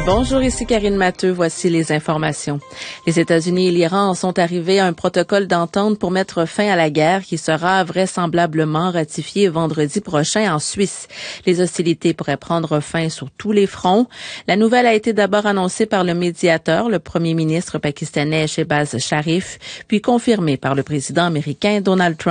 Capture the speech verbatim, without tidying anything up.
Bonjour, ici Karine Matteux. Voici les informations. Les États-Unis et l'Iran sont arrivés à un protocole d'entente pour mettre fin à la guerre qui sera vraisemblablement ratifié vendredi prochain en Suisse. Les hostilités pourraient prendre fin sur tous les fronts. La nouvelle a été d'abord annoncée par le médiateur, le premier ministre pakistanais Shehbaz Sharif, puis confirmée par le président américain Donald Trump.